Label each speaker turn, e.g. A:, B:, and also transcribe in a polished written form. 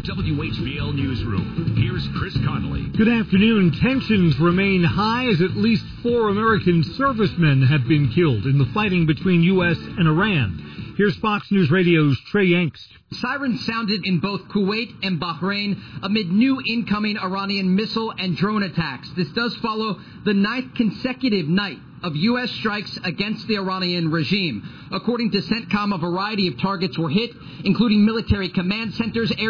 A: WHBL Newsroom. Here's Chris Connolly.
B: Good afternoon. Tensions remain high as at least 4 American servicemen have been killed in the fighting between U.S. and Iran. Here's Fox News Radio's Trey Yangst.
C: Sirens sounded in both Kuwait and Bahrain amid new incoming Iranian missile and drone attacks. This does follow the 9th consecutive night of U.S. strikes against the Iranian regime. According to CENTCOM, a variety of targets were hit, including military command centers, air